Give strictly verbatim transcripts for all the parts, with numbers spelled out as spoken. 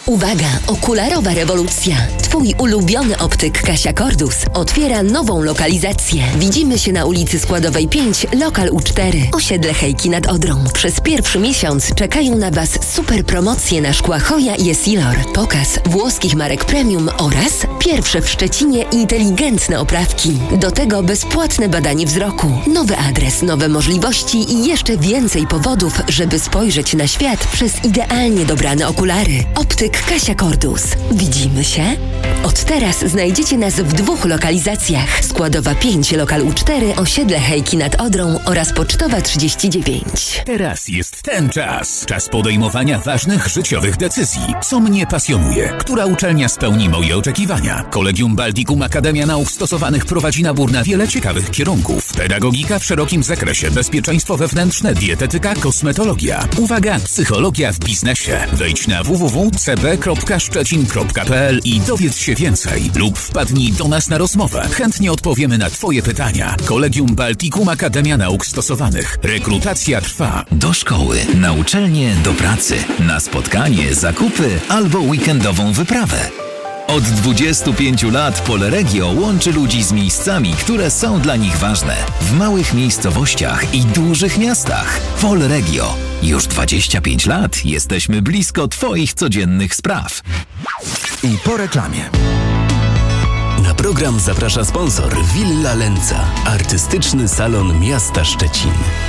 Uwaga, okularowa rewolucja. Twój ulubiony optyk Kasia Cordus otwiera nową lokalizację. Widzimy się na ulicy Składowej pięć, lokal U cztery, osiedle Hejki nad Odrą. Przez pierwszy miesiąc czekają na Was super promocje na szkła Hoja i Essilor, pokaz włoskich marek premium oraz pierwsze w Szczecinie inteligentne oprawki. Do tego bezpłatne badanie wzroku, nowy adres, nowe możliwości i jeszcze więcej powodów, żeby spojrzeć na świat przez idealnie dobrane okulary. Optyk Kasia Cordus. Widzimy się? Od teraz znajdziecie nas w dwóch lokalizacjach. Składowa pięć, lokal U cztery, osiedle Hejki nad Odrą oraz Pocztowa trzydzieści dziewięć. Teraz jest ten czas. Czas podejmowania ważnych życiowych decyzji. Co mnie pasjonuje? Która uczelnia spełni moje oczekiwania? Collegium Balticum Akademia Nauk Stosowanych prowadzi nabór na wiele ciekawych kierunków. Pedagogika w szerokim zakresie, bezpieczeństwo wewnętrzne, dietetyka, kosmetologia. Uwaga, psychologia w biznesie. Wejdź na w w w kropka c b kropka szczecin kropka p l i dowiedz się więcej lub wpadnij do nas na rozmowę. Chętnie odpowiemy na Twoje pytania. Collegium Balticum Akademia Nauk Stosowanych. Rekrutacja trwa. Do szkoły, na uczelnię, do pracy, na spotkanie, zakupy albo weekendową wyprawę. Od dwudziestu pięciu lat Polregio łączy ludzi z miejscami, które są dla nich ważne. W małych miejscowościach i dużych miastach. Polregio. Już dwadzieścia pięć lat jesteśmy blisko Twoich codziennych spraw. I po reklamie. Na program zaprasza sponsor Villa Lenca, artystyczny salon miasta Szczecin.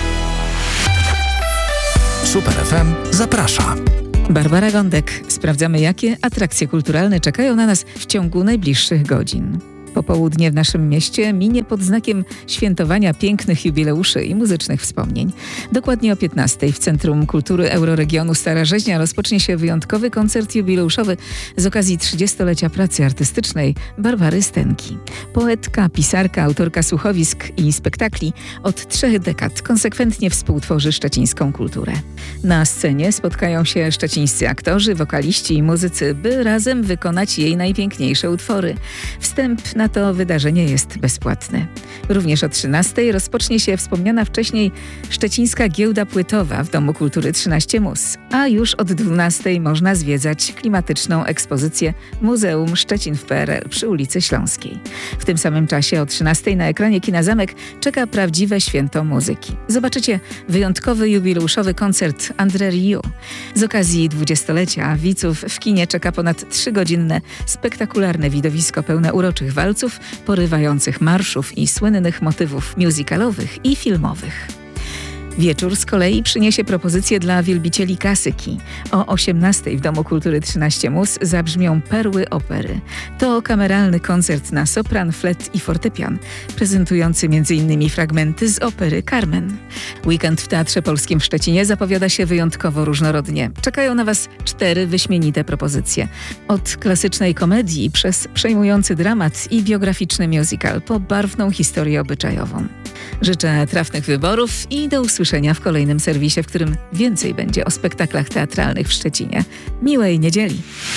Super F M zaprasza. Barbara Gądek. Sprawdzamy, jakie atrakcje kulturalne czekają na nas w ciągu najbliższych godzin. Popołudnie w naszym mieście minie pod znakiem świętowania pięknych jubileuszy i muzycznych wspomnień. Dokładnie o piętnastej w Centrum Kultury Euroregionu Stara Rzeźnia rozpocznie się wyjątkowy koncert jubileuszowy z okazji trzydziestolecia pracy artystycznej Barbary Stenki. Poetka, pisarka, autorka słuchowisk i spektakli od trzech dekad konsekwentnie współtworzy szczecińską kulturę. Na scenie spotkają się szczecińscy aktorzy, wokaliści i muzycy, by razem wykonać jej najpiękniejsze utwory. Wstęp na to wydarzenie jest bezpłatny. Również o trzynastej rozpocznie się wspomniana wcześniej szczecińska giełda płytowa w Domu Kultury trzynaście Mus, a już od dwunastej można zwiedzać klimatyczną ekspozycję Muzeum Szczecin w P R L przy ulicy Śląskiej. W tym samym czasie o trzynastej na ekranie Kina Zamek czeka prawdziwe święto muzyki. Zobaczycie wyjątkowy jubileuszowy koncert André Rieu. Z okazji dwudziestolecia widzów w kinie czeka ponad trzygodzinne, spektakularne widowisko pełne uroczych walców, porywających marszów i słynnych motywów musicalowych i filmowych. Wieczór z kolei przyniesie propozycje dla wielbicieli klasyki. O osiemnastej w Domu Kultury trzynaście Mus zabrzmią Perły Opery. To kameralny koncert na sopran, flet i fortepian, prezentujący między innymi fragmenty z opery Carmen. Weekend w Teatrze Polskim w Szczecinie zapowiada się wyjątkowo różnorodnie. Czekają na Was cztery wyśmienite propozycje. Od klasycznej komedii przez przejmujący dramat i biograficzny musical po barwną historię obyczajową. Życzę trafnych wyborów i do usłyszenia w kolejnym serwisie, w którym więcej będzie o spektaklach teatralnych w Szczecinie. Miłej niedzieli!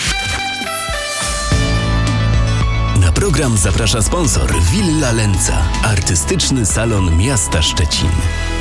Na program zaprasza sponsor Villa Lenca, artystyczny salon miasta Szczecin.